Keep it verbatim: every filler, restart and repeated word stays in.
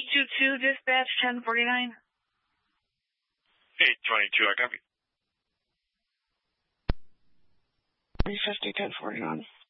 two two, dispatch ten forty-nine. eight twenty-two, I copy. three fifty, ten forty-nine.